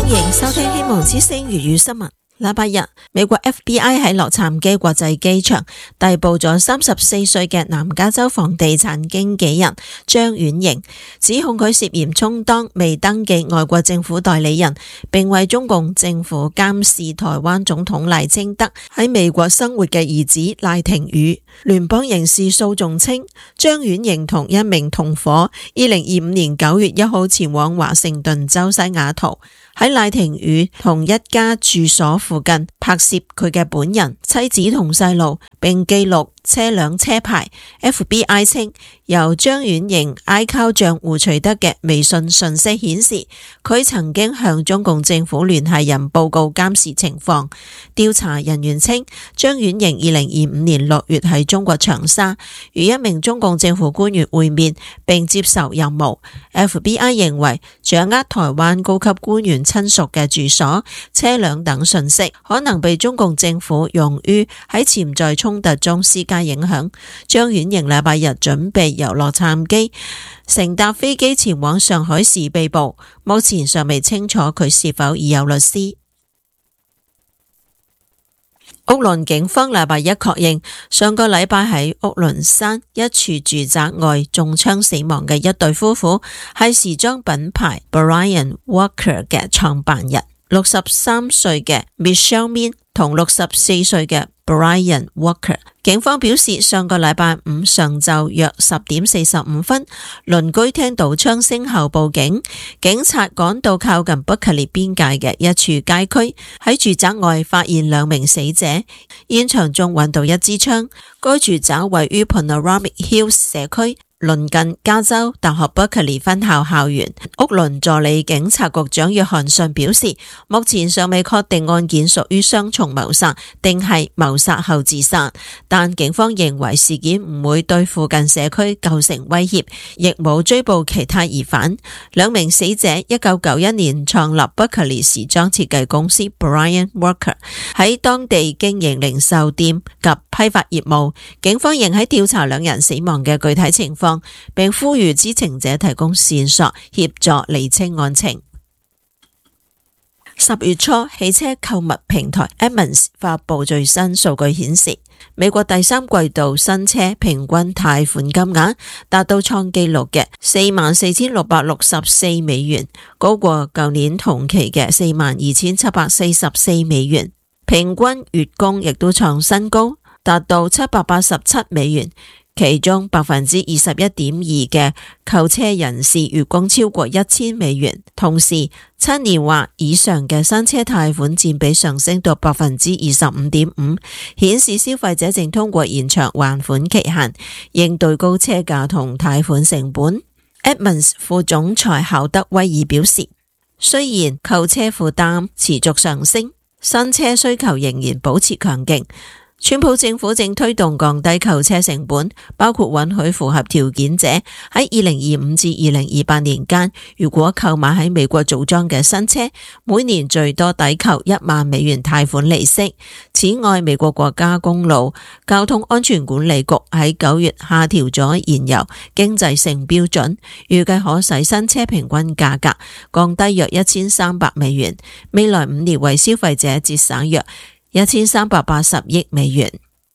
歡迎收聽希望之聲粵語新聞。禮拜日，美國 FBI 喺洛杉磯國際機場逮捕咗34歲嘅南加州房地產經紀人張婉瑩，指控佢涉嫌充當未登記外國政府代理人，並為中共政府監視台灣總統賴清德喺美國生活嘅兒子賴廷宇。聯邦刑事訴訟稱，張婉瑩同一名同夥2025年9月1號前往華盛頓州西雅圖，喺賴廷宇同一家住所附近拍攝佢嘅本人、妻子同細路，並記錄車輛車牌。FBI 稱，由張婉瑩 iCloud 賬戶取得嘅微信訊息顯示，佢曾經向中共政府聯繫人報告監視情況。調查人員稱，張婉瑩2025年6月喺中國長沙與一名中共政府官員會面並接受任務。FBI 認為，掌握台灣高級官員親屬嘅住所、車輛等訊息，可能被中共政府用於喺潛在衝突中施加影響。張婉瑩禮拜日準備由洛杉磯乘搭飛機前往上海時被捕，目前尚未清楚佢是否已有律師。屋崙警方禮拜一確認，上個禮拜喺屋崙山一處住宅外中槍死亡嘅一對夫婦，係時裝品牌 Brian Walker 嘅創辦人，63歲嘅 Michelle Min 同64歲嘅Brian Walker。警方表示，上個禮拜五上晝約10點45分，鄰居聽到槍聲後報警，警察趕到靠近伯克利邊界嘅一處街區，喺住宅外發現2名死者，現場中揾到一支槍。該住宅位於 Panoramic Hills 社區，鄰近加州大學伯克利分校校園。屋崙助理警察局長約翰遜表示，目前尚未確定案件屬於雙重謀殺定係謀殺後自殺，但警方認為事件唔會對附近社區構成威脅，亦冇追捕其他疑犯。2名死者1991年創立伯克利時裝設計公司 Brian Walker， 喺當地經營零售店及批發業務。警方仍喺調查2人死亡嘅具體情況，並呼籲知情者提供線索協助釐清案情。10月初，汽車購物平台 Edmunds 發佈最新數據顯示，美國第三季度新車平均貸款金額達到創紀錄嘅44,664美元，高過舊年同期嘅42,744美元。平均月供亦都創新高，達到787美元。其中21.2% 嘅購車人士月供超過1000美元，同時7年或以上嘅新車貸款佔比上升到 25.5%， 顯示消費者正通過延長還款期限，應對高車價同貸款成本。Edmunds 副總裁考德威爾表示，雖然購車負擔持續上升，新車需求仍然保持強勁。川普政府正推動降低購車成本，包括允許符合條件者喺2025至2028年間，如果購買喺美國組裝嘅新車，每年最多抵扣1萬美元貸款利息。此外，美國國家公路交通安全管理局喺9月下調咗燃油經濟性標準，預計可使新車平均價格降低約1300美元，未來5年為消費者節省約1380億美元。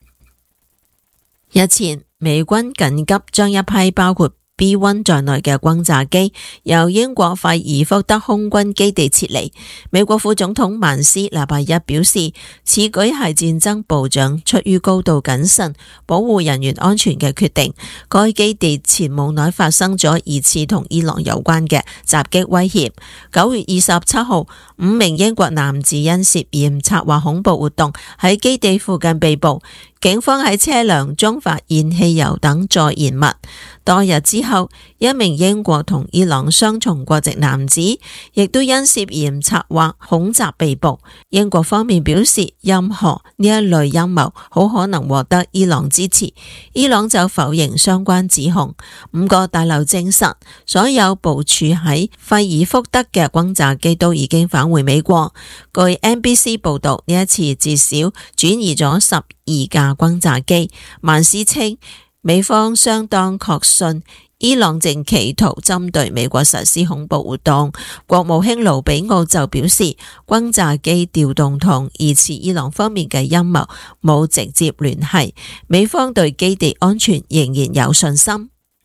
日前，美軍緊急將一批包括B-1 在內嘅轟炸機由英國費爾福德空軍基地撤離。美國副總統曼斯禮拜一表示，此舉係戰爭部長出於高度謹慎保護人員安全嘅決定。該基地前冇耐發生咗疑似同伊朗有關嘅襲擊威脅。9月27號，5名英國男子因涉嫌策劃恐怖活動喺基地附近被捕。警方喺車輛中發現汽油等助燃物。多日之後，一名英國同伊朗雙重國籍男子亦都因涉嫌策劃恐襲被捕。英國方面表示，任何呢一類陰謀好可能獲得伊朗支持，伊朗就否認相關指控。5個大樓證實，所有部署喺費爾福德嘅轟炸機都已經返回美國。據 NBC 報道，呢一次至少轉移咗12架轟炸機。曼斯稱，美方相當確信伊朗正企圖針對美國實施恐怖活動。國務卿盧比奧就表示，轟炸機調動同疑似伊朗方面嘅陰謀冇直接聯繫，美方對基地安全仍然有信心。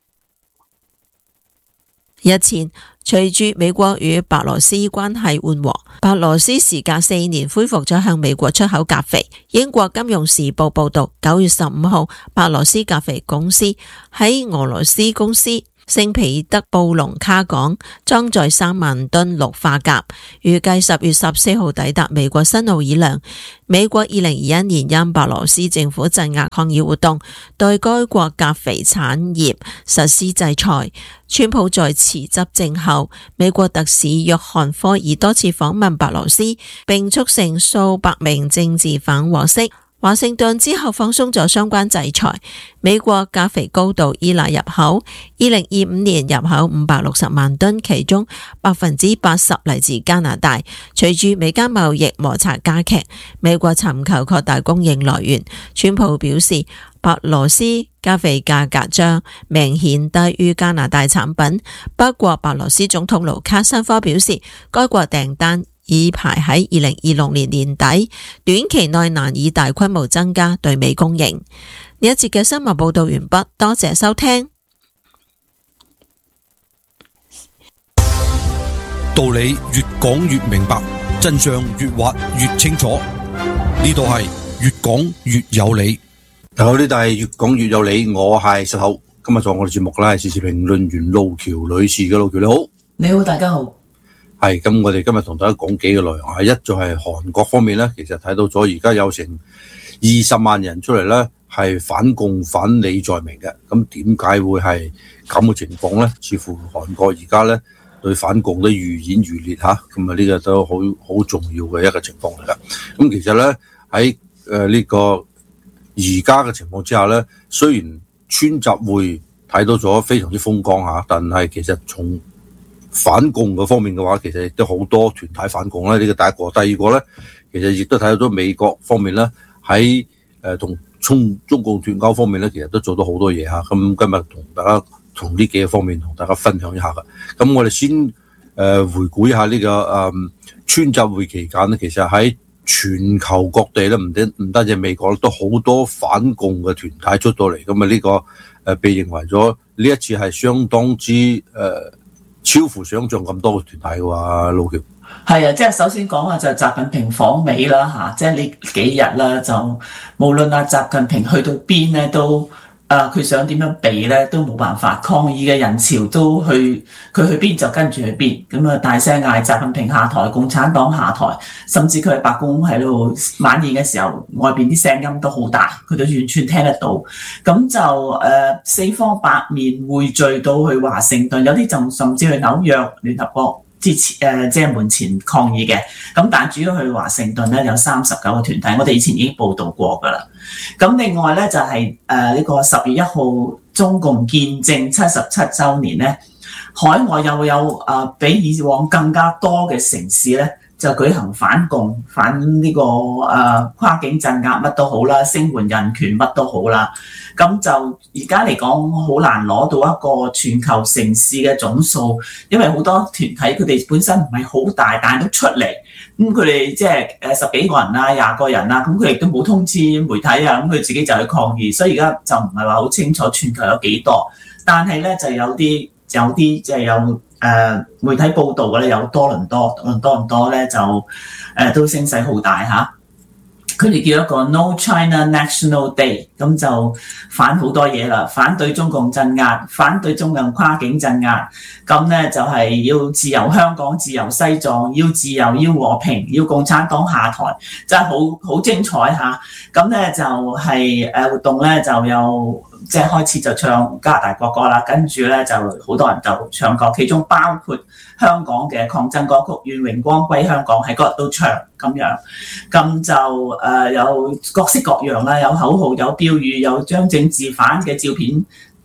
日前，隨住美國與白羅斯關係緩和，白羅斯時隔4年恢復咗向美國出口鎘肥。英國金融時報報道，9月15號，白羅斯鎘肥公司喺俄羅斯公司聖彼得布隆卡港裝載3萬噸氯化鎘，預計10月14號抵達美國新奧爾良。美國2021年因白羅斯政府鎮壓抗議活動，對該國鎘肥產業實施制裁。川普在辭執政後，美國特使約翰科爾多次訪問白羅斯，並促成數百名政治犯獲釋。華盛頓之後放鬆咗相關制裁。美國鎘肥高度依賴入口，2025年入口560萬噸，其中80%嚟自加拿大。隨住美加貿易摩擦加劇，美國尋求擴大供應來源。川普表示，白羅斯鎘肥價格將明顯低於加拿大產品。不過，白羅斯總統盧卡申科表示，該國訂單已排喺2026年年底，短期內難以大規模增加對美供應。呢一節嘅新聞報道完畢，多謝收聽。 道理越講越明白，真相越挖越清楚。呢度係越講越有理。 大家好，呢度係越講越有理，我係石頭。今日做我哋節目啦，係時事評論員路橋女士嘅。路橋你好。 你好，大家好。 係咁，我哋今日同大家講幾個內容啊。一就係韓國方面咧，其實睇到咗而家有成20萬人出嚟咧，係反共反李在明嘅。咁點解會係咁嘅情況咧？似乎韓國而家咧對反共都愈演愈烈嚇，咁啊呢個都好重要嘅一個情況嚟噶。咁其實咧喺呢個而家嘅情況之下咧，雖然川習會睇到咗非常之風光嚇，但係其實從反共嘅方面嘅話，其實亦都好多團體反共咧。呢個第一個，第二個咧，其實亦都睇到咗美國方面咧喺同中共脫鈎方面咧，其實都做到好多嘢嚇。咁今日同大家從呢幾個方面同大家分享一下嘅。咁我哋先回顧一下呢個川習會期間咧，其實喺全球各地咧，唔單止美國都好多反共嘅團體出到嚟。咁啊呢個被認為咗呢一次係相當之超乎想象咁多嘅團體嘅話，路橋係啊，即係首先講下就習近平訪美啦嚇，即係呢幾日啦，就無論阿習近平去到邊咧，都佢想點樣避咧都冇辦法，抗議嘅人潮都佢去邊就跟住去邊，咁啊大聲嗌習近平下台，共產黨下台，甚至佢喺白宮喺度晚宴嘅時候，外邊啲聲音都好大，佢都完全聽得到。咁就四方八面匯聚到去華盛頓，有啲就甚至去紐約聯合國即係門前抗議嘅。咁但係主要去華盛頓咧有39個團體，我哋以前已經報道過㗎啦。咁另外咧就係呢個10月1號中共建政77週年咧，海外又有比以往更加多嘅城市咧就舉行反共反呢個跨境鎮壓乜都好啦，聲援人權乜都好啦。咁就而家嚟講好難攞到一個全球城市嘅總數，因為好多團體佢哋本身唔係好大，但係都出嚟。咁佢哋即係10幾個人啊、20個人啊，咁佢亦都冇通知媒體啊，咁佢自己就去抗議，所以而家就唔係話好清楚全球有幾多，但係咧就有啲即係有媒體報道嘅咧，有多倫多咧就都聲勢浩大嚇。佢哋叫一個 No China National Day， 咁就反好多嘢啦，反對中共鎮壓，反對中共跨境鎮壓，咁咧就係要自由香港、自由西藏，要自由、要和平，要共產黨下台，真係好精彩嚇。咁咧就係活動咧就有即係開始就唱加拿大國歌啦，跟住咧就好多人就唱歌，其中包括香港嘅抗爭歌曲《願榮光歸香港》喺嗰日都唱咁樣，咁就有各式各樣啦，有口號、有標語、有將政治犯嘅照片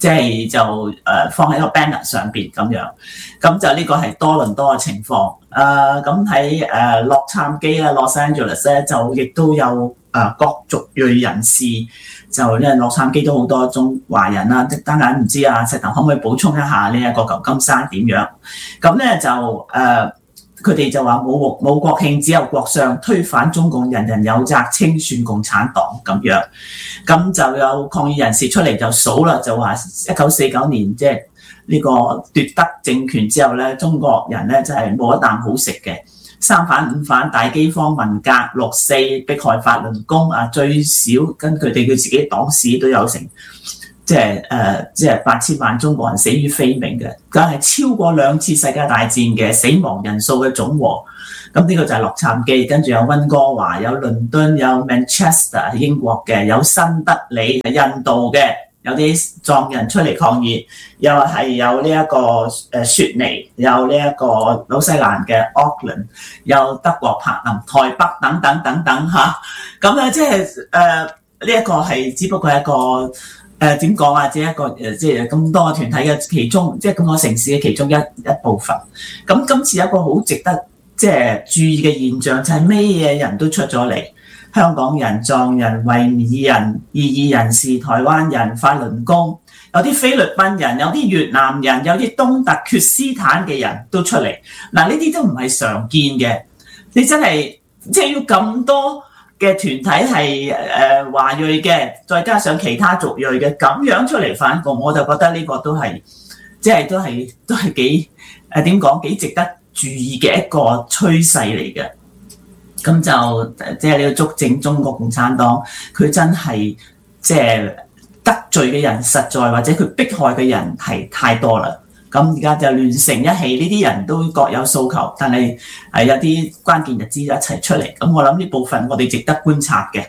即係就放喺個 banner 上邊咁樣，咁就呢個係多倫多嘅情況。咁喺洛杉磯啦 Los Angeles 咧就亦都有各族裔人士，就因為洛杉磯都好多中華人啦。單眼唔知石頭可唔可以補充一下呢一個舊金山點樣？咁咧就佢哋就話冇國慶，只有國殤，推反中共，人人有責，清算共產黨咁樣。咁就有抗議人士出嚟就數啦，就話1949年即係呢個奪得政權之後咧，中國人咧就係冇一啖好食嘅。三反五反，大饑荒、文革、6·4迫害法輪功最少根據佢自己黨史都有成。即係8000萬中國人死於非命嘅，梗係超過2次世界大戰嘅死亡人數嘅總和。咁呢個就係洛杉磯，跟住有溫哥華、有倫敦、有 Manchester 英國嘅，有新德里係印度嘅，有啲藏人出嚟抗議，又係有呢一個雪梨，有呢一個紐西蘭嘅 Auckland， 有德國柏林、台北等等等等嚇。咁咧即係呢一個係只不過係一個。點講啊？即係一個即係咁多個團體嘅其中，即係咁多城市嘅其中一部分。咁今次有一個好值得即係注意嘅現象，就係咩嘢人都出咗嚟，香港人、藏人、維吾爾人、異議人士、台灣人、法輪功，有啲菲律賓人，有啲越南人，有啲東突厥斯坦嘅人都出嚟。嗱，呢啲都唔係常見嘅，你真係即係要咁多嘅團體係華裔嘅，再加上其他族裔嘅咁樣出嚟反共，我就覺得呢個都係即係都係幾點講幾值得注意嘅一個趨勢嚟嘅。咁就即係你要捉正中國共產黨，佢真係即係得罪嘅人實在，或者佢迫害嘅人係太多啦。咁而家就亂成一氣，呢啲人都各有訴求，但係有啲關鍵日子一齊出嚟。咁我諗呢部分我哋值得觀察嘅。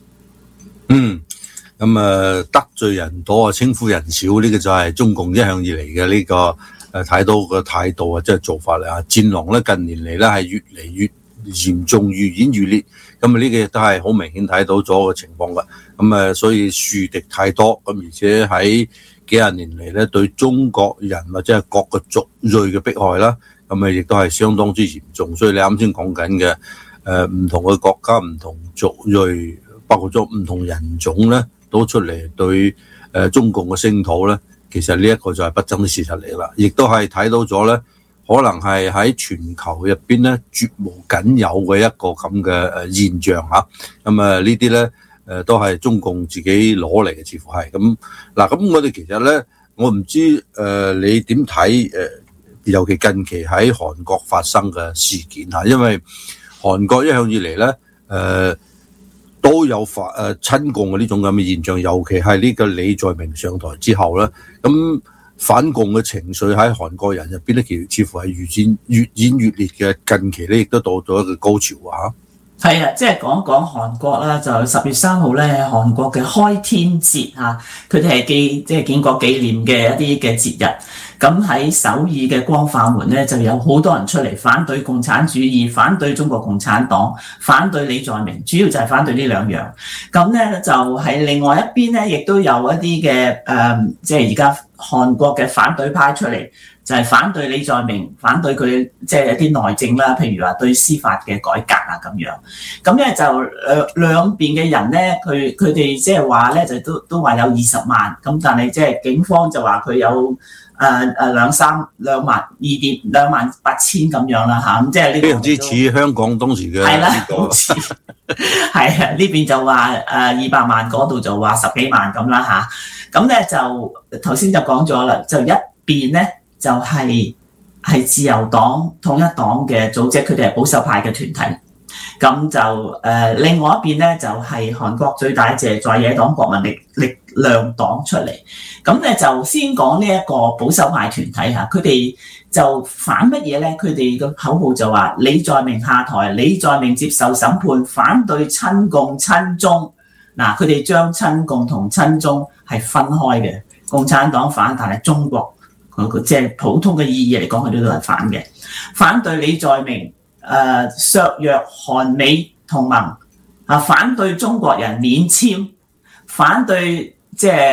咁得罪人多，稱呼人少，呢個就係中共一向以嚟嘅呢個睇到嘅態度即係做法嚟啊！戰狼咧近年嚟咧係越嚟越嚴重，愈演愈烈。咁呢個亦都係好明顯睇到咗個情況㗎。咁所以樹敵太多，咁而且喺幾廿年嚟咧，對中國人或者係各個族裔嘅迫害啦，咁亦都係相當之嚴重。所以你啱先講緊嘅唔同嘅國家、唔同族裔，包括咗唔同人種咧，都出嚟對中共嘅聲討咧，其實呢一個就係不爭嘅事實嚟啦。亦都係睇到咗咧，可能係喺全球入邊咧絕無僅有嘅一個咁嘅現象嚇。咁呢啲咧。都係中共自己攞嚟嘅，似乎係咁嗱。咁我哋其實咧，我唔知你點睇尤其近期喺韓國發生嘅事件嚇，因為韓國一向以嚟咧都有親共嘅呢種咁嘅現象，尤其係呢個李在明上台之後咧，咁反共嘅情緒喺韓國人入邊咧，其實似乎係越演越烈嘅。近期咧亦都到咗一個高潮啊！ 係啊，即係講韓國啦，就10月3號咧，韓國嘅開天節嚇，佢哋係即係建國紀念嘅一啲嘅節日。咁喺首爾嘅光化門咧，就有好多人出嚟反對共產主義，反對中國共產黨，反對李在明，主要就係反對呢兩樣。咁咧就喺另外一邊咧，亦都有一啲嘅即係而家韓國嘅反對派出嚟。就係反對李在明，反對佢即係一啲內政啦，譬如話對司法嘅改革啊咁樣。咁咧就兩邊嘅人咧，佢哋即係話咧就都話有20萬，咁但係即係警方就話佢有2萬8千咁樣啦嚇。咁即係呢個非常之似香港當時嘅係啦，好似係啊，呢邊就話200萬，嗰度就話10幾萬咁啦嚇。咁咧就頭先就講咗啦，就一邊咧。就係自由黨統一黨嘅組織，佢哋係保守派嘅團體。咁就另外一邊咧，就係韓國最大隻在野黨國民力量黨出嚟。咁咧就先講呢一個保守派團體嚇，佢哋就反乜嘢咧？佢哋個口號就話李在明下台，李在明接受審判，反對親共親中。嗱，佢哋將親共同親中係分開嘅，共產黨反，但係中國。即係普通嘅意義嚟講，佢哋都係反嘅，反對李在明削弱韓美同盟反對中國人免簽，反對即係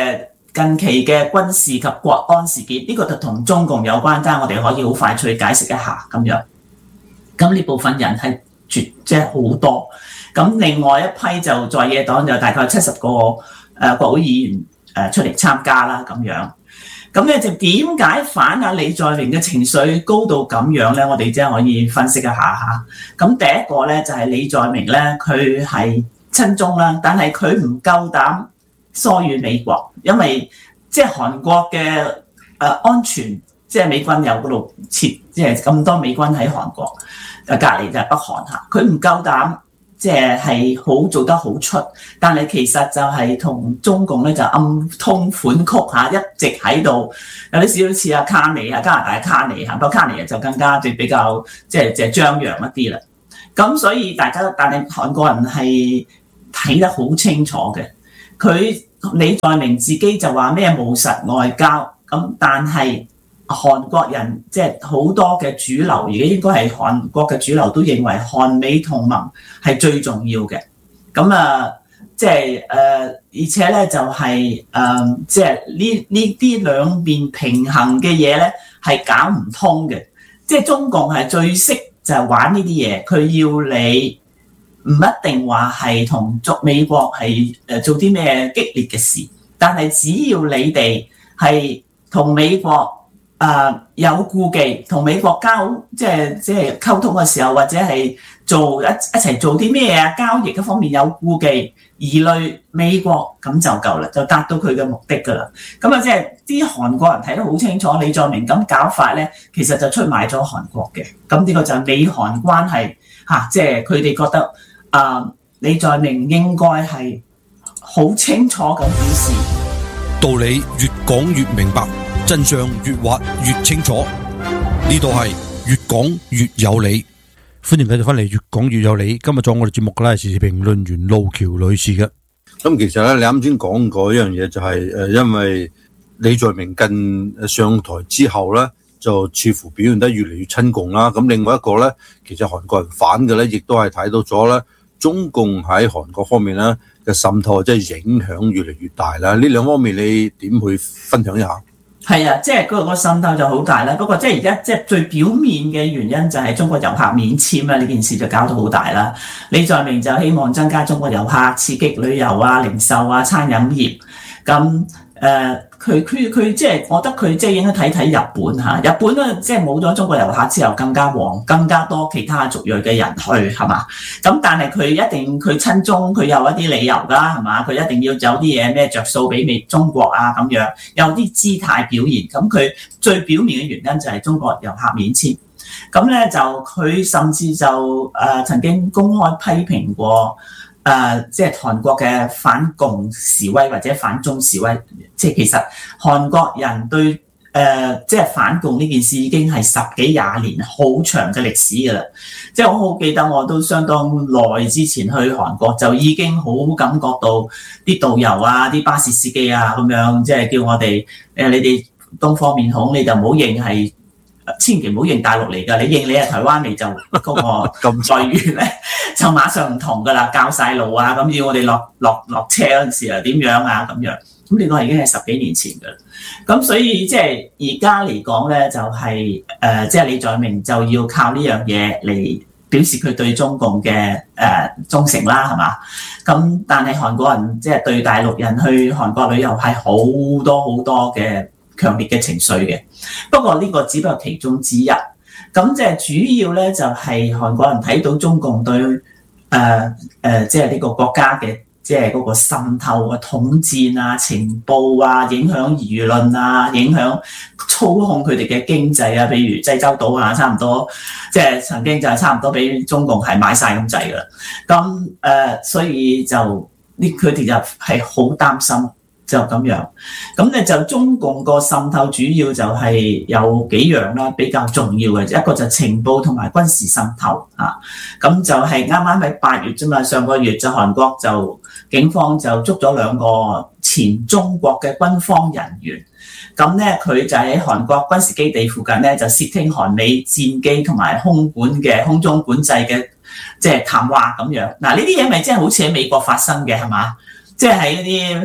近期嘅軍事及國安事件，呢個就同中共有關，但係我哋可以好快脆解釋一下咁樣。咁呢部分人係即係好多。咁另外一批就在野黨就大概70個國會議員出嚟參加啦咁樣。咁咧就點解反李在明嘅情緒高到咁樣咧？我哋即係可以分析一下嚇。咁第一個咧就係李在明咧，佢係親中啦，但係佢唔夠膽疏遠美國，因為即係韓國嘅安全，即係美軍有嗰度設，即係咁多美軍喺韓國隔離就係北韓嚇，佢唔夠膽。即係好做得好出，但係其實就係同中共咧就暗通款曲嚇，一直喺度有啲少少似阿卡尼啊，加拿大卡尼嚇，不過卡尼就更加比較即係張揚一啲啦。咁所以大家，但係韓國人係睇得好清楚嘅。佢李在明自己就話咩務實外交，咁但係韓國人即係好多嘅主流，而家應該係韓國嘅主流都認為韓美同盟係最重要嘅。咁即係而且咧就係即係呢啲兩邊平衡嘅嘢咧係搞唔通嘅。即係中共係最識就係玩呢啲嘢，佢要你唔一定話係同美國係做啲咩激烈嘅事，但係只要你哋係同美國有顧忌，同美國即係溝通嘅時候，或者係做一齊做啲咩交易嘅方面有顧忌，疑慮美國咁就夠啦，就達到佢嘅目的㗎啦。咁即係啲韓國人睇得好清楚，李在明咁搞法咧，其實就出賣咗韓國嘅。咁呢個就係美韓關係即係佢哋覺得李在明應該係好清楚咁表示， 道理越講越明白，真相越挖越清楚。呢度係越講越有理，歡迎繼續翻嚟越講越有理。今日做我哋節目嘅咧係時事評論員路橋女士嘅。 咁其實咧，你啱先講過一樣嘢，就係因為李在明近上台之後咧，就似乎表現得越嚟越親共啦。咁另外一個咧，其實韓國人反嘅咧，亦都係睇到咗咧，中共喺韓國方面咧嘅滲透，即係影響越嚟越大啦。呢兩方面你點去分享一下？ 係啊，即係嗰個滲透就好大啦。不過即係而家即係最表面嘅原因就係中國遊客免簽啦，呢件事就搞到好大啦。李在明就希望增加中國遊客，刺激旅遊啊、零售啊、餐飲業。咁佢即係我覺得佢即係應該睇睇日本嚇。日本咧即係冇咗中國遊客之後更加旺，更加多其他族裔嘅人去係嘛。咁但係佢一定佢親中，佢有一啲理由㗎係嘛。佢一定要有啲嘢咩着數俾中國啊咁樣，有啲姿態表現。咁佢最表面嘅原因就係中國遊客免簽。咁咧就佢甚至就曾經公開批評過。即係韓國嘅反共示威或者反中示威，即係其實韓國人對即係反共呢件事已經係10幾20年好長嘅歷史㗎啦。即係我好記得，我都相當耐之前去韓國，就已經好感覺到啲導遊啊、啲巴士司機啊咁樣，即係叫我哋你哋東方面孔，你就唔好認係。千祈唔好認大陸嚟㗎，你認你係台灣嚟就嗰個待遇咧就馬上唔同㗎啦，教晒路啊，咁要我哋落車嗰陣時啊點樣啊咁樣，咁呢個已經係10幾年前㗎啦。咁所以即係而家嚟講咧，就係即係李在明就要靠呢樣嘢嚟表示佢對中共嘅忠誠啦，係嘛？咁但係韓國人即係對大陸人去韓國旅遊係好多嘅強烈嘅情緒嘅，不過呢個只不過其中之一。咁即係主要咧就係韓國人睇到中共對即係呢個國家嘅即係嗰個滲透啊、統戰啊、情報啊、影響輿論啊、影響操控佢哋嘅經濟啊，譬如濟州島啊，差唔多即係曾經就係差唔多俾中共係買晒咁滯㗎啦。咁所以就佢哋就係好擔心。就咁樣，咁咧就中共個滲透主要就係有幾樣啦，比較重要嘅，一個就情報同埋軍事滲透啊。咁就係啱啱喺8月啫嘛，上個月就韓國就警方就捉咗2個前中國嘅軍方人員，咁咧佢就喺韓國軍事基地附近咧就竊聽韓美戰機同埋空中管制嘅即係談話咁樣。嗱呢啲嘢咪即係好似喺美國發生嘅係嘛？即係喺一啲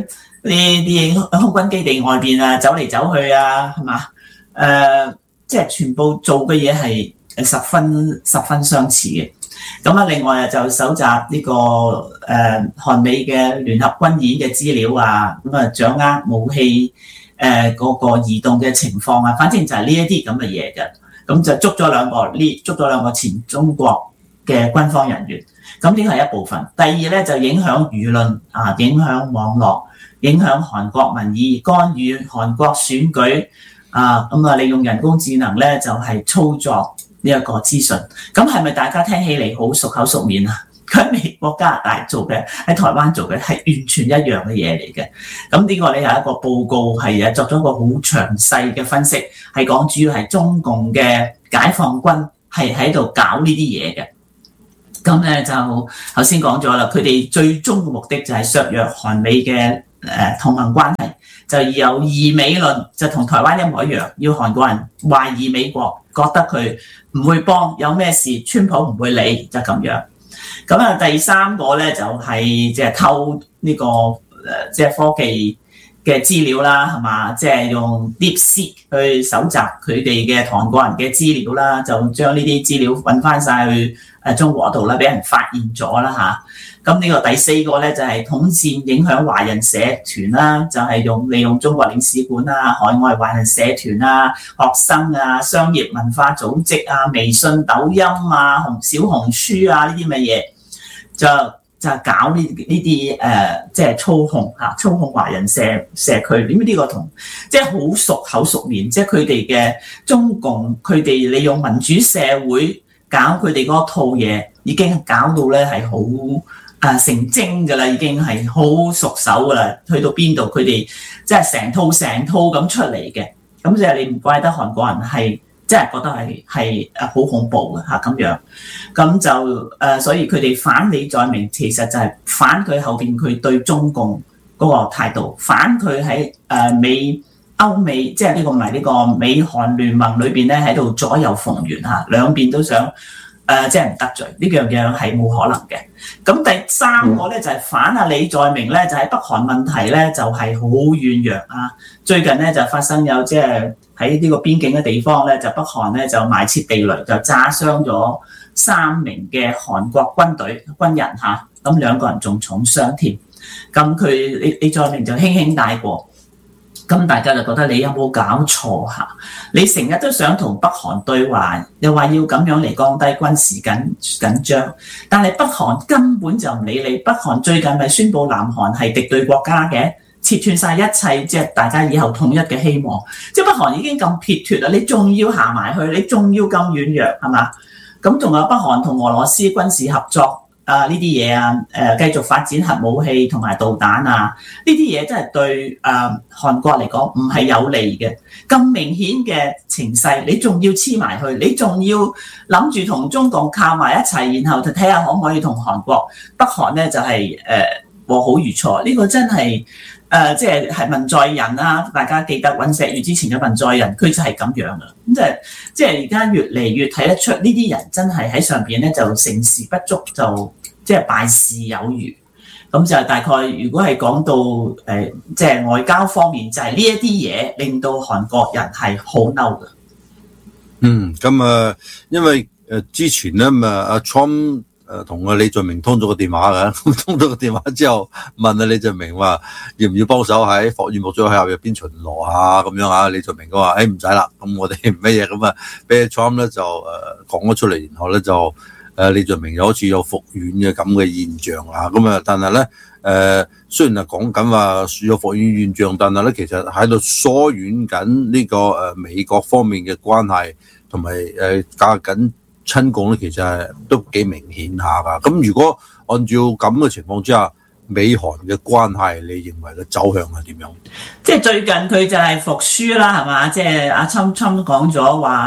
啲空軍基地外邊啊走嚟走去啊，係嘛？即係全部做嘅嘢係十分相似嘅。咁啊，另外啊就搜集呢個韓美嘅聯合軍演嘅資料啊，咁啊掌握武器嗰個移動嘅情況啊，反正就係呢一啲咁嘅嘢嘅。咁就捉咗兩個前中國嘅軍方人員。咁呢個係一部分。第二咧就影響輿論啊，影響網絡，影響韓國民意，干預韓國選舉啊。咁啊，利用人工智能咧就係操作呢一個資訊。咁係咪大家聽起嚟好熟口熟面啊？佢喺美國、加拿大做嘅，喺台灣做嘅係完全一樣嘅嘢嚟嘅。咁呢個咧有一個報告係作咗一個好詳細嘅分析，係講主要係中共嘅解放軍係喺度搞呢啲嘢嘅。咁咧就頭先講咗啦，佢哋最終嘅目的就係削弱韓美嘅同盟關係，就有疑美論，就同台灣一模一樣，要韓國人懷疑美國，覺得佢唔會幫，有咩事川普唔會理，就咁樣。咁啊，第三個咧就係即係偷呢個即係科技嘅資料啦，係嘛？即係用 DeepSeek 去搜集佢哋嘅韓國人嘅資料啦，就將呢啲資料揾翻晒去中國度啦，俾人發現咗啦嚇。咁呢個第四個咧就係統戰影響華人社團啦，就係利用中國領事館啊、海外華人社團啊、學生啊、商業文化組織啊、微信、抖音啊、小紅書啊呢啲乜嘢，就搞呢啲即係操控華人社區。點解呢個同即係好熟口熟面？即係佢哋嘅中共，佢哋利用民主社會搞佢哋嗰套嘢，已經搞到咧係好成精㗎啦，已經係好熟手㗎啦。去到邊度佢哋即係成套咁出嚟嘅。咁即係你唔怪得韓國人係。即係覺得係好恐怖嘅嚇咁樣，咁就所以佢哋反李在明，其實就係反佢後邊佢對中共嗰個態度，反佢喺歐美，即係呢個唔係呢個美韓聯盟裏邊咧喺度左右逢源嚇，兩邊都想即係唔得罪，呢樣嘢係冇可能嘅。咁第三個咧就係反李在明咧，就喺北韓問題咧就係好軟弱啊。最近咧就發生有即係喺呢個邊境嘅地方咧，就北韓咧就埋設地雷，就炸傷咗3名嘅韓國軍人嚇，咁2個人仲重傷添。咁佢李在明就輕輕帶過。咁大家就覺得你有冇搞錯嚇？你成日都想同北韓對話，又話要咁樣嚟降低軍事緊張，但係北韓根本就唔理你。北韓最近咪宣布南韓係敵對國家嘅，切斷晒一切，即係大家以後統一嘅希望。即係北韓已經咁撇脱啦，你仲要行埋去，你仲要咁軟弱係嘛？咁仲有北韓同俄羅斯軍事合作。呢啲嘢啊，繼續發展核武器同埋導彈啊，呢啲嘢真係對韓國嚟講唔係有利嘅。咁明顯嘅情勢，你仲要黐埋去，你仲要諗住同中共靠埋一齊，然後就睇下可唔可以同韓國、北韓咧就係和好如初。呢個真係即係文在寅啦，大家記得尹錫悅之前嘅文在寅，佢就係咁樣噶。咁即係而家越嚟越睇得出呢啲人真係喺上邊咧就成事不足，就即係敗事有餘。咁就大概如果係講到即係外交方面，就係呢一啲嘢令到韓國人係好嬲嘅。 咁因為之前咧阿 Trump 同阿李在明通咗個電話嘅，咁通咗個電話之後問阿李在明話要唔要幫手喺霍爾木茲海峽入邊巡邏啊咁樣啊，李在明佢話唔使啦，咁我哋唔乜嘢咁啊，俾 Trump 咧就講咗出嚟，然後咧就李在明又好似有復遠嘅咁嘅現象啊，咁啊但係咧雖然係講緊話有復遠現象，但係咧其實喺度疏遠緊呢個美國方面嘅關係，同埋加緊親共咧，其實係都幾明顯下噶。咁如果按照咁嘅情況之下，美韓嘅關係，你認為嘅走向係點樣？即係最近佢就係服輸啦，係嘛？即係阿侵講咗話，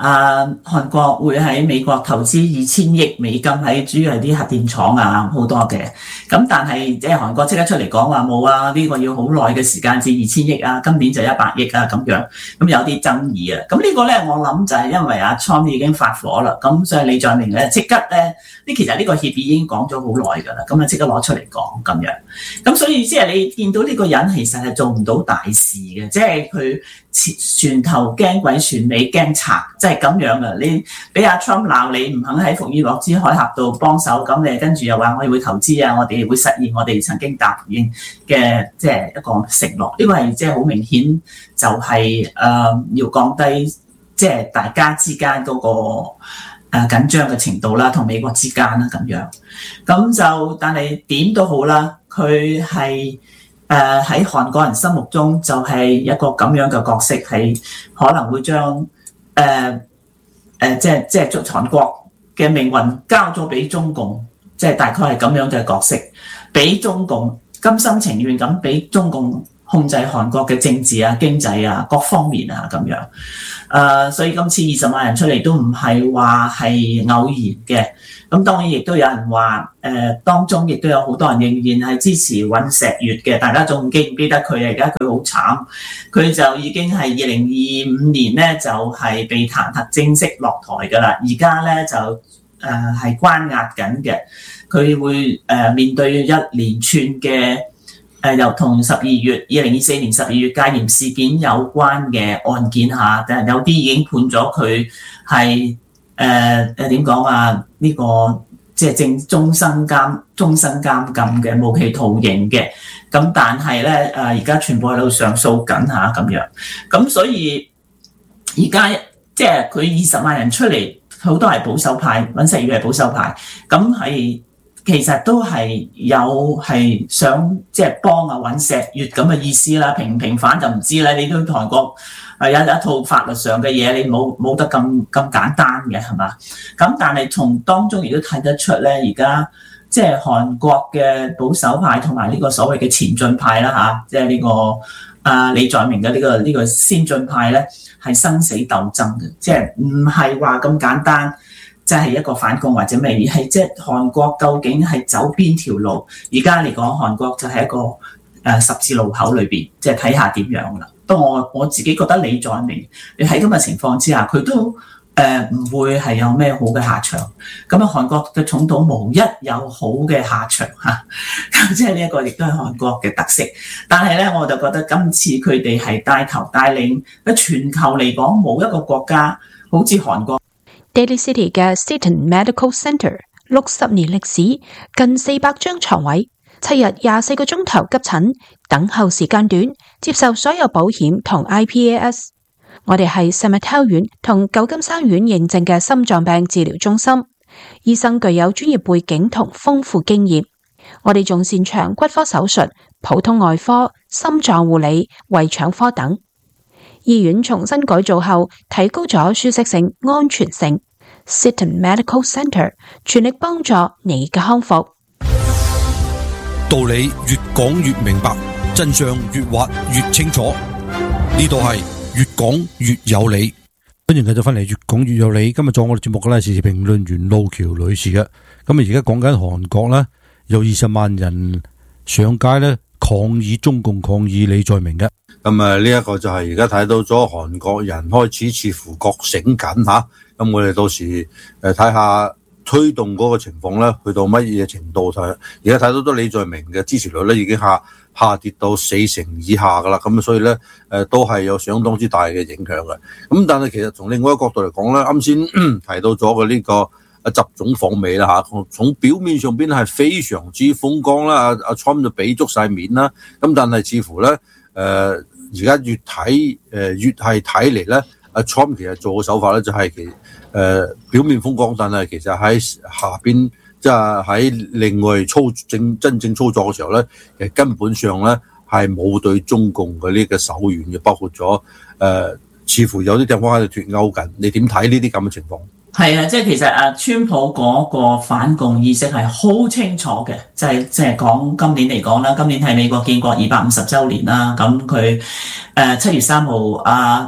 韓國會喺美國投資$2000億喺主要係啲核電廠啊，好多嘅。咁但係即係韓國即刻出嚟講話冇啊，呢個要好耐嘅時間至2000億啊，今年就100億啊咁樣。咁有啲爭議啊。咁呢個咧我諗就係因為阿 Trump 已經發火啦，咁所以李在明咧即刻咧，其實呢個協議已經講咗好耐㗎啦，咁啊即刻攞出嚟講咁樣。咁所以即係你見到呢個人其實係做唔到大事嘅，即係佢船頭驚鬼船尾驚賊，即係咁樣嘅。你俾阿 Trump 鬧你唔肯喺福爾摩斯海峽度幫手，咁你跟住又話我哋會投資啊，我哋會實現我哋曾經答應嘅即係一個承諾。呢個係即係好明顯就係要降低即係大家之間嗰個緊張嘅程度啦，同美國之間啦咁樣。咁就但係點都好啦，佢係喺韓國人心目中就係一個咁樣嘅角色，係可能會將即係韓國嘅命運交咗俾中共，即係大概係咁樣嘅角色，俾中共甘心情願咁俾中共控制韓國嘅政治啊、經濟啊各方面啊咁樣。所以今次20萬人出嚟都唔係話係偶然嘅。咁當然亦都有人話，當中亦都有好多人仍然係支持尹錫悅嘅。大家仲記唔記得佢啊？而家佢好慘，佢就已經係2025年咧就係被彈劾正式落台㗎啦。而家咧就係關押緊嘅，佢會面對一連串嘅又同2024年12月戒嚴事件有關嘅案件嚇，但係有啲已經判咗佢係點講啊？呢個即係終身監禁嘅無期徒刑嘅。咁但係咧而家全部喺度上訴緊嚇咁樣。咁所以而家即係佢20萬人出嚟，好多係保守派，尹錫悅係保守派，咁係其實都係有係想即係幫尹錫悅咁嘅意思啦。平唔平反就唔知啦。你都韓國有一套法律上嘅嘢，你冇得咁簡單嘅係嘛？咁但係從當中亦都睇得出咧，而家即係韓國嘅保守派同埋呢個所謂嘅前進派啦嚇，即係呢個李在明嘅呢個先進派咧，係生死鬥爭嘅，即係唔係話咁簡單，即係一個反共或者咩，而係即係韓國究竟係走邊條路？而家嚟講，韓國就係一個十字路口裏邊，即係睇下點樣啦。不過我自己覺得李在明，你喺咁嘅情況之下，佢都唔會係有咩好嘅下場。咁啊，韓國嘅總統無一有好嘅下場嚇，即係呢一個亦都係韓國嘅特色。但係咧，我就覺得今次佢哋係帶頭帶領喺全球嚟講，冇一個國家好似韓國。 Daly City 嘅 Seton Medical Center 60年歷史，近400張床位，7日24個鐘頭急診，等候時間短，接受所有保險同 IPAS。我哋係聖馬竇院同舊金山院認證嘅心臟病治療中心，醫生具有專業背景同豐富經驗。我哋仲擅長骨科手術、普通外科、心臟護理、胃腸科等。醫院重新改造後，提高咗舒適性、安全性。Seton Medical Center 全力幫助你嘅康復。 道理越講越明白，真相越挖越清楚。呢度係越講越有理。歡迎繼續翻嚟越講越有理。今日做我哋節目嘅咧，時事評論員路橋女士嘅。咁而家講緊韓國咧，有20萬人上街咧抗議中共、抗議李在明嘅。 咁呢一個就係而家睇到咗韓國人開始似乎覺醒緊嚇。咁我哋到時睇下推動嗰個情況咧，去到乜嘢程度睇？而家睇到咗李在明嘅支持率咧，已經下跌到40%以下噶啦。咁所以咧都係有相當之大嘅影響嘅。咁但係其實從另外一個角度嚟講咧，啱先提到咗嘅呢個習總訪美啦嚇，從表面上邊係非常之風光啦，阿 Trump 就俾足晒面啦。咁但係似乎咧而家越睇越係睇嚟咧，阿 Trump 其實做嘅手法咧就係表面風光，但係其實喺下邊即係喺另外真正操作嘅時候咧，其實根本上咧係冇對中共嘅呢個手軟嘅，包括咗似乎有啲地方喺度脫鈎緊。你點睇呢啲咁嘅情況？ 係啊，即係其實川普嗰個反共意識係好清楚嘅，即係講今年嚟講啦，今年係美國建國250週年啦，咁佢7月3號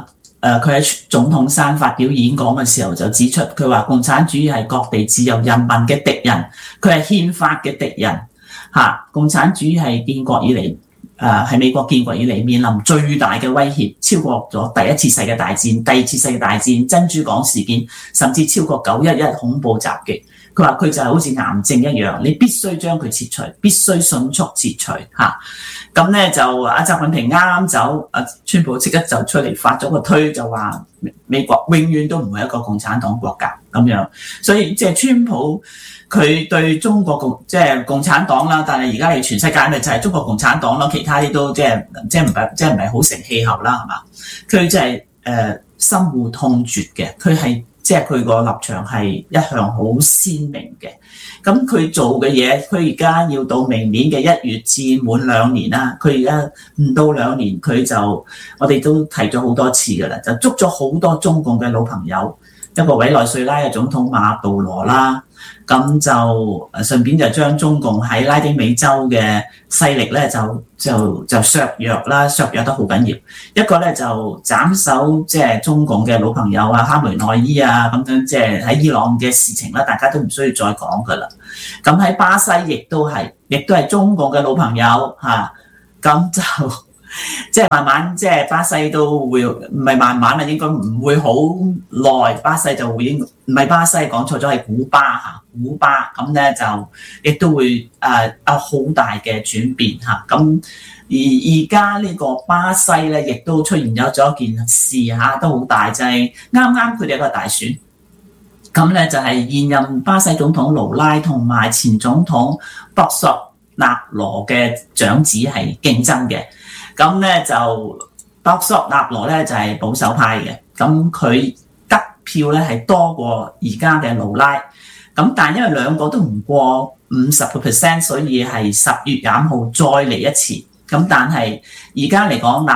佢喺總統山發表演講嘅時候就指出，佢話共產主義係各地自由人民嘅敵人，佢係憲法嘅敵人嚇。共產主義係建國以嚟係美國建國以嚟面臨最大嘅威脅，超過咗第一次世界大戰、第二次世界大戰、珍珠港事件，甚至超過911恐怖襲擊。佢話佢就係好似癌症一樣，你必須將佢切除，必須迅速切除嚇。咁咧就阿習近平啱啱走，川普即刻就出嚟發咗個推，就話美國永遠都唔係一個共產黨國家咁樣。所以即係川普佢對中國共產黨啦，但係而家係全世界咪就係中國共產黨咯，其他啲都即係唔係好成氣候啦，係嘛？佢即係深惡痛絕嘅，佢係。即係佢個立場係一向好鮮明嘅，咁佢做嘅嘢，佢而家要到明年嘅1月至滿2年啦。佢而家唔到2年，佢就我哋都提咗好多次㗎啦，就捉咗好多中共嘅老朋友，一個委內瑞拉嘅總統馬杜羅啦，咁就順便就將中共喺拉丁美洲嘅勢力咧就削弱啦，削弱得好緊要。一個咧就斬首即係中共嘅老朋友啊，哈梅內伊啊咁樣，即係喺伊朗嘅事情啦，大家都唔需要再講噶啦。咁喺巴西亦都係中共嘅老朋友嚇，咁就。即係慢慢，即係巴西都會唔係慢慢啦，應該唔會好耐。巴西就會唔係巴西講錯咗，係古巴嚇，古巴咁咧就亦都會有好大嘅轉變嚇。咁而家呢個巴西咧，亦都出現咗一件事嚇，都好大，就係啱啱佢哋一個大選，咁咧就係現任巴西總統盧拉同埋前總統博索納羅嘅長子係競爭嘅。咁咧就博索納羅咧就係保守派嘅，咁佢得票咧係多過而家嘅盧拉，咁但係因為兩個都唔過50%，所以係10月25號再嚟一次。咁但係而家嚟講，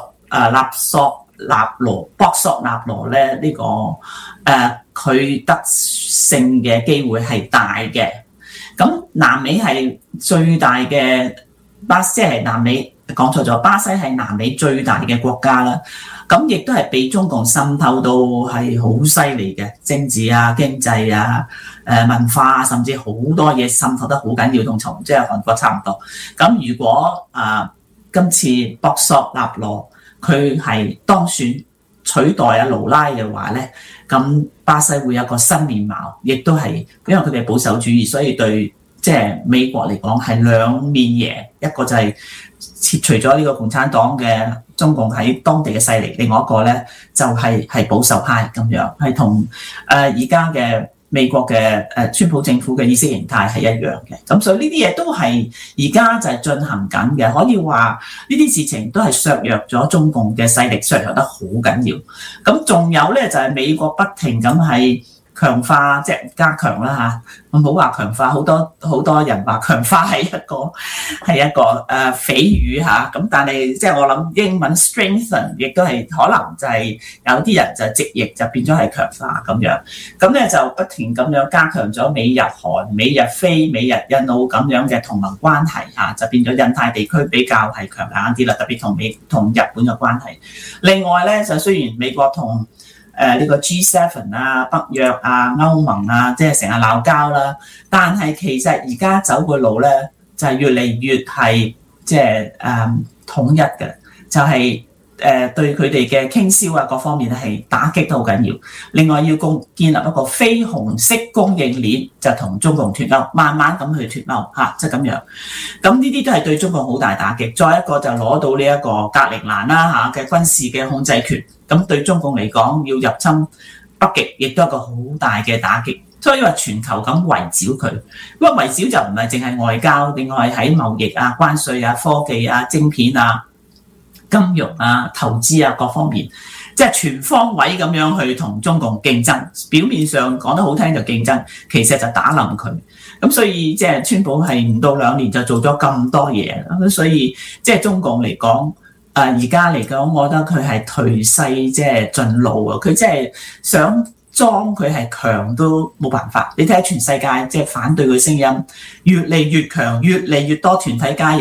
博索納羅咧呢個佢得勝嘅機會係大嘅。咁南美係最大嘅即係南美。講錯咗，巴西係南美最大嘅國家啦，咁亦都係被中共滲透到係好犀利嘅，政治啊、經濟啊、文化啊，甚至好多嘢滲透得好緊要，同即係韓國差唔多。咁如果今次博索納羅佢係當選取代阿盧拉嘅話咧，咁巴西會有個新面貌，亦都係因為佢哋保守主義，所以對即係美國嚟講係兩面贏，一個就係切除咗呢個共產黨嘅中共喺當地嘅勢力，另外一個咧就係保守派咁樣，係同而家嘅美國嘅川普政府嘅意識形態係一樣嘅。咁所以呢啲嘢都係而家就係進行緊嘅，可以話呢啲事情都係削弱咗中共嘅勢力，削弱得好緊要。咁仲有咧就係美國不停咁係強化，即係加強啦嚇，唔好話強化，好多人話強化係一個匪語嚇，咁但係即係我諗英文 strengthen 亦都係可能就係有啲人就直譯就變咗係強化咁樣，咁咧就不停咁樣加強咗美日韓、美日菲、美日印澳咁樣嘅同盟關係嚇，就變咗印太地區比較係強硬啲啦，特別同日本嘅關係。另外咧就雖然美國同呢個 G7 啊、北約啊、歐盟啊，即係成日鬧交啦。但係其實而家走嘅路咧，就係越嚟越係即係統一嘅，就係對佢哋嘅傾銷啊各方面係打擊都好緊要。另外要建立一個非紅色供應鏈，就同中共脫鈎，慢慢咁去脫鈎嚇，即係咁樣。咁呢啲都係對中共好大打擊。再一個就攞到呢一個格陵蘭啦嚇嘅軍事嘅控制權。咁對中共嚟講，要入侵北極，亦都係一個好大嘅打擊。所以話全球咁圍剿佢，不過圍剿就唔係淨係外交，另外喺貿易啊、關稅啊、科技啊、晶片啊、金融啊、投資啊各方面，即係全方位咁樣去同中共競爭。表面上講得好聽就競爭，其實就打冧佢。咁所以即係川普係唔到2年就做咗咁多嘢，咁所以即係中共嚟講。而家嚟講，我覺得佢係頹勢即係盡露啊！佢即係想裝佢係強都冇辦法。你睇下全世界即係反對佢聲音越嚟越強，越嚟越多團體加入，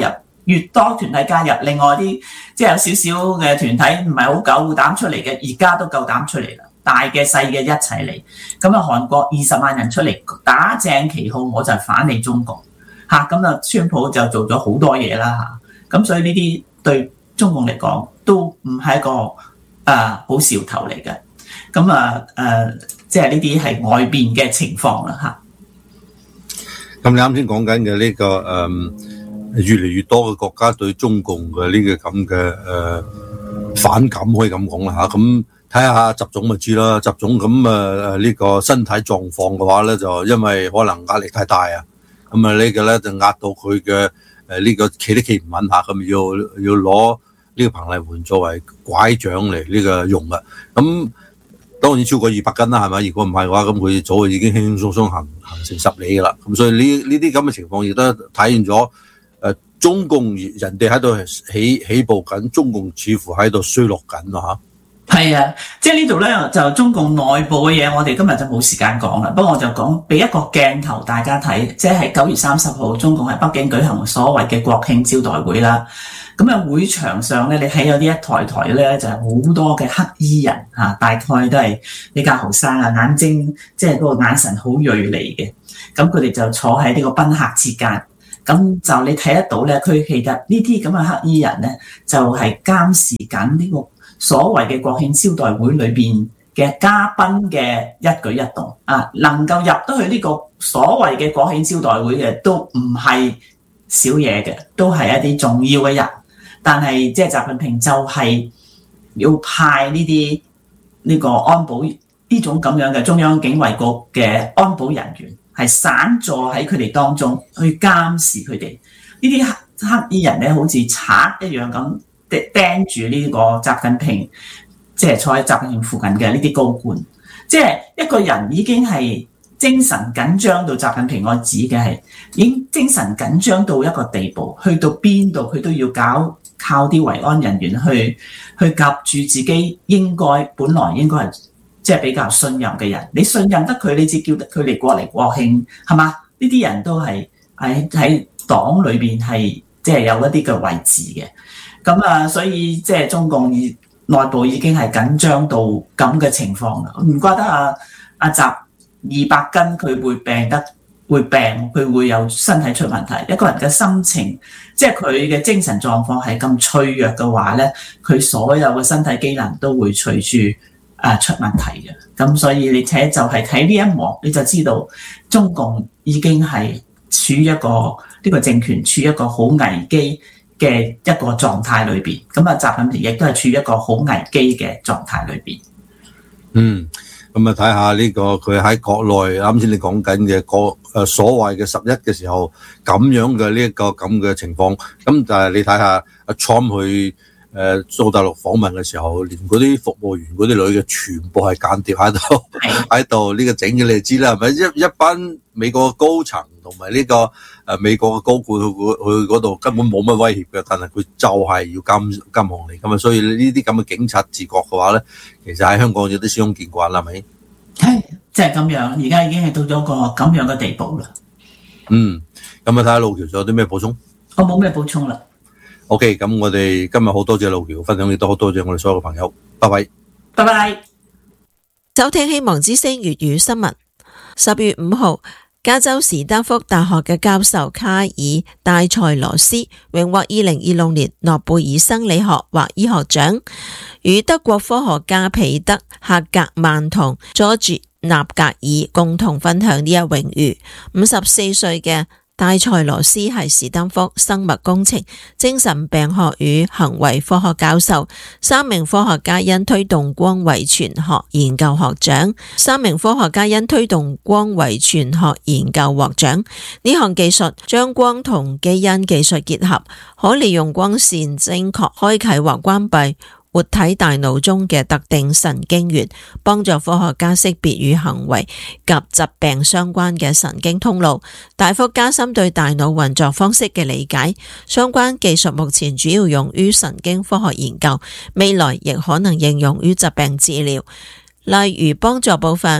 越多團體加入，另外啲即係有少少嘅團體唔係好夠膽出嚟嘅，而家都夠膽出嚟啦，大嘅細嘅一齊嚟。咁啊，韓國20萬人出嚟打正旗號，我就反你中共嚇。咁啊，川普就做咗好多嘢啦嚇。咁所以呢啲對中共嚟講都唔係一個好兆頭嚟嘅。咁啊即係呢啲係外邊嘅情況啦嚇。 咁你啱先講緊嘅呢個越嚟越多嘅國家對中共嘅呢個咁嘅反感，可以咁講啦嚇。咁睇下習總咪知啦，習總咁呢個身體狀況嘅話咧，就因為可能壓力太大啊，咁啊呢個咧就壓到佢嘅呢個企都企唔穩下，咁要攞呢個彭麗媛作為拐杖嚟呢個用嘅。咁當然超過200斤啦，係咪？如果唔係嘅話，咁佢早就已經輕輕鬆鬆行成10里㗎啦。咁所以呢啲咁嘅情況亦都體現咗中共人哋喺度起步緊，中共似乎喺度衰落緊咯嚇。 係啊，即係呢度咧就中共內部嘅嘢，我哋今日就冇時間講啦。不過我就講俾一個鏡頭大家睇，即係9月30號，中共喺北京舉行所謂嘅國慶招待會啦。咁啊，會場上咧，你睇有啲一台咧，就係好多嘅黑衣人嚇，大概都係比較後生啊，眼睛即係嗰個眼神好銳利嘅。咁佢哋就坐喺呢個賓客之間，咁就你睇得到咧，佢其實呢啲咁嘅黑衣人咧，就係監視緊呢個所謂嘅國慶招待會裏邊嘅嘉賓嘅一舉一動啊，能夠入得去呢個所謂嘅國慶招待會嘅，都唔係少嘢嘅，都係一啲重要嘅人。但係即係習近平就係要派呢個安保呢種咁樣嘅中央警衛局嘅安保人員，係散坐喺佢哋當中去監視佢哋。呢啲黑衣人咧，好似賊一樣咁盯住呢個習近平，即係坐喺習近平附近嘅呢啲高官。即係一個人已經係精神緊張到習近平，我指嘅係已經精神緊張到一個地步，去到邊度佢都要靠啲維安人員去夾住自己本來應該係即係比較信任嘅人。你信任得佢，你至叫得佢哋過嚟國慶，係嘛？呢啲人都係喺黨裏邊係即係有一啲嘅位置嘅。咁啊，所以即係中共內部已經係緊張到咁嘅情況啦。唔怪得阿習200斤佢會病，佢會有身體出問題。一個人嘅心情，即係佢嘅精神狀況係咁脆弱嘅話咧，佢所有嘅身體機能都會隨住出問題嘅。咁所以你就係睇呢一幕，你就知道中共已經係處於一個呢個政權處於一個好危機嘅一個狀態裏邊。咁啊，習近平亦都係處於一個好危機嘅狀態裏邊。 咁啊，睇下呢個佢喺國內啱先你講緊嘅所謂嘅11嘅時候咁樣嘅呢一個咁嘅情況，咁但係你睇下阿 Trump 去到大陸訪問嘅時候，連嗰啲服務員嗰啲女嘅全部係間諜喺度呢個整嘅，你就知啦，係咪？一班美國高層同埋呢個美國嘅高官去嗰度根本冇乜威脅嘅，但係佢就係要監控你咁啊！所以呢啲咁嘅警察自覺嘅話咧，其實喺香港有啲司空見慣啦，係咪？ 係，即係咁樣，而家已經係到咗個咁樣嘅地步啦。 咁啊，睇下路橋仲有啲咩補充？ 我冇咩補充啦。 OK， 咁我哋今日好多謝路橋分享，亦都好多謝我哋所有嘅朋友，拜拜。 拜拜。 收聽希望之聲粵語新聞。10月5號，加州史丹福大學嘅教授卡爾戴塞羅斯榮獲2026年諾貝爾生理學或醫學獎，與德國科學家彼得赫格曼同佐治納格爾共同分享呢一榮譽。54歲嘅戴塞羅斯係史丹福生物工程、精神病學與行為科學教授，3名科學家因推動光遺傳學研究獲獎。3名科學家因推動光遺傳學研究獲獎。呢項技術將光同基因技術結合，可利用光線精確開啟或關閉活體大腦中嘅特定神經元，幫助科學家識別與行為及疾病相關嘅神經通路，大幅加深對大腦運作方式嘅理解。相關技術目前主要用於神經科學研究，未來亦可能應用於疾病治療，例如幫助部分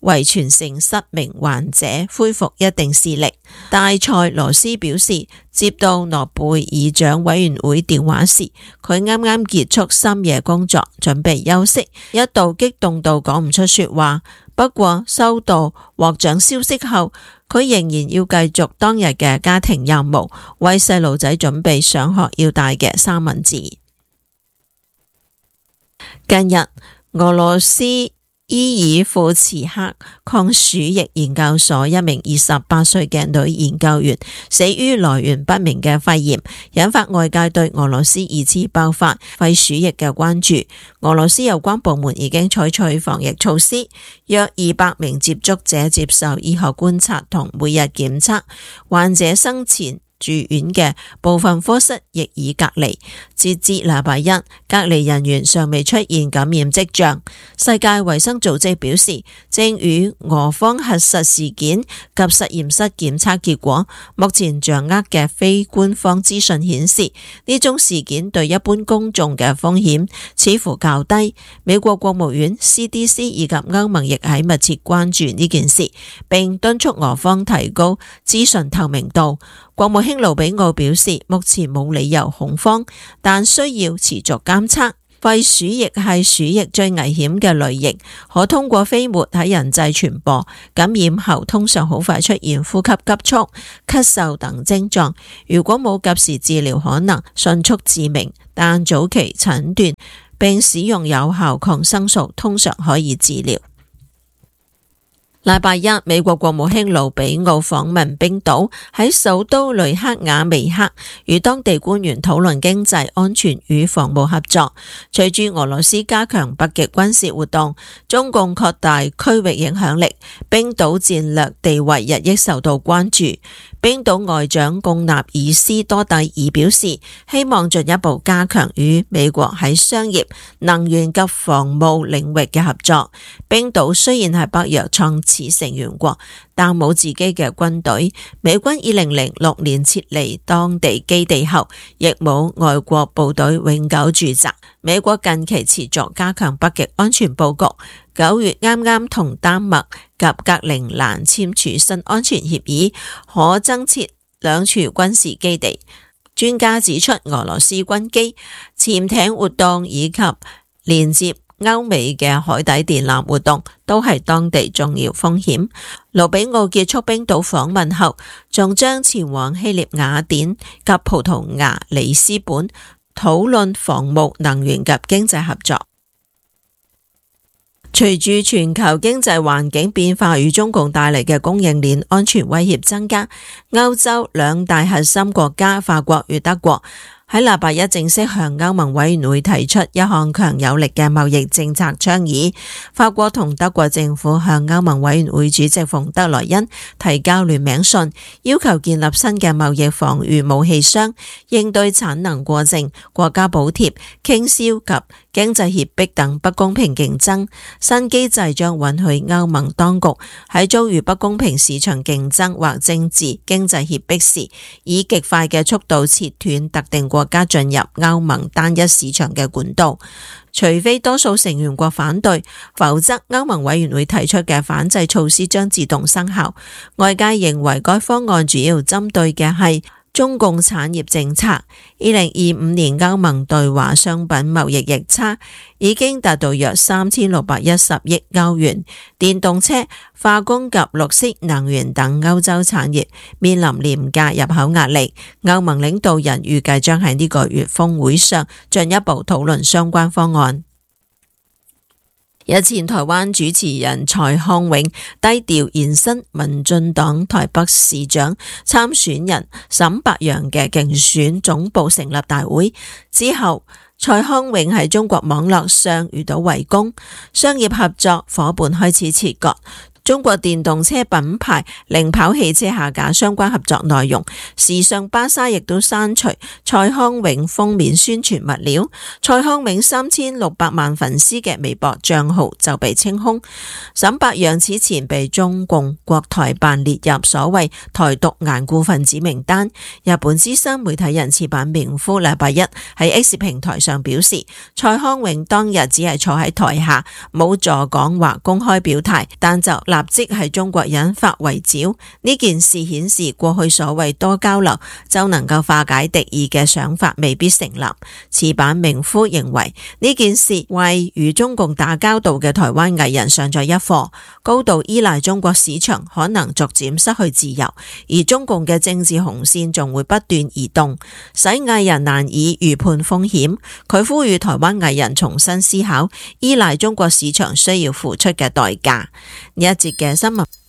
為全城失明患者恢復一定視力。戴塞羅斯表示，接到諾貝爾獎委員會電話時，佢啱啱結束深夜工作，準備休息，一度激動到講唔出說話。不過收到獲獎消息後，佢仍然要繼續當日嘅家庭任務，為細路仔準備上學要帶嘅三文治。近日，俄羅斯伊爾庫茨克抗鼠疫研究所一名28歲嘅女研究員死於來源不明嘅肺炎，引發外界對俄羅斯二次爆發肺鼠疫嘅關注。俄羅斯有關部門已經採取防疫措施，約200名接觸者接受醫學觀察同每日檢測，患者生前住院嘅部分科室亦已隔離。截至禮拜一，隔離人員尚未出現感染跡象。世界衛生組織表示，正與俄方核實事件及實驗室檢測結果。目前掌握嘅非官方資訊顯示，呢種事件對一般公眾嘅風險似乎較低。美國國務院 CDC 以及歐盟亦喺密切關注呢件事，並敦促俄方提高資訊透明度。國務卿盧比奧表示，目前冇理由恐慌，但需要持續監測。肺鼠疫係鼠疫最危險嘅類型，可通過飛沫喺人際傳播。感染後通常好快出現呼吸急促、咳嗽等症狀。如果冇及時治療，可能迅速致命，但早期診斷並使用有效抗生素通常可以治療。禮拜一，美國國務卿盧比奧訪問冰島，喺首都雷克雅未克與當地官員討論經濟、安全與防務合作。隨住俄羅斯加強北極軍事活動，中共擴大區域影響力，冰島戰略地位日益受到關注。冰島外長貢納爾斯多蒂爾表示，希望進一步加強與美國喺商業、能源及防務領域嘅合作。冰島雖然係北約創始成員國，但冇自己嘅軍隊。美軍2006年撤離當地基地後，亦冇外國部隊永久駐紮。美國近期持續加強北極安全佈局。9月啱啱同丹麥及格陵蘭簽署新安全協議，可增設2處軍事基地。專家指出，俄羅斯軍機、潛艇活動以及連接歐美嘅海底電纜活動都係當地重要風險。盧比奧結束冰島訪問後，仲將前往希臘雅典及葡萄牙里斯本討論防務、能源及經濟合作。隨住全球經濟環境變化與中共帶嚟嘅供應鏈安全威脅增加，歐洲2大核心國家法國與德國喺禮拜一正式向歐盟委員會提出一項強有力嘅貿易政策倡議。法國同德國政府向歐盟委員會主席馮德萊恩提交聯名信，要求建立新嘅貿易防禦武器箱，應對產能過剩、國家補貼、傾銷及經濟脅迫等不公平競爭。新機制將允許歐盟當局喺遭遇不公平市場競爭或政治經濟脅迫時，以極快嘅速度切斷特定國家進入歐盟單一市場嘅管道。除非多數成員國反對，否則歐盟委員會提出嘅反制措施將自動生效。外界認為該方案主要針對嘅係中共產業政策。2025年歐盟對華商品貿易逆差已經達到約3610億歐元。電動車、化工及綠色能源等歐洲產業面臨廉價入口壓力。歐盟領導人預計將喺呢個月峰會上進一步討論相關方案。日前台灣主持人蔡康永低調現身民進黨台北市長參選人沈伯洋嘅競選總部成立大會之後，蔡康永喺中國網絡上遇到圍攻，商業合作夥伴開始切割。中國電動車品牌零跑汽車下架相關合作內容，時尚芭莎亦都刪除蔡康永封面宣傳物料。蔡康永3600萬粉絲嘅微博賬號就被清空。沈伯洋此前被中共國台辦列入所謂台獨頑固分子名單。日本資深媒體人矢板明夫禮拜一喺 X 平台上表示，蔡康永當日只係坐喺台下，冇助講話公開表態，但就立即係中國引發圍剿。呢件事顯示過去所謂多交流就能夠化解敵意嘅想法未必成立。此版名夫認為呢件事為與中共打交道嘅台灣藝人上咗一課，高度依賴中國市場可能逐漸失去自由，而中共嘅政治紅線仲會不斷移動，使藝人難以預判風險。佢呼籲台灣藝人重新思考依賴中國市場需要付出嘅代價。呢一節嘅新聞。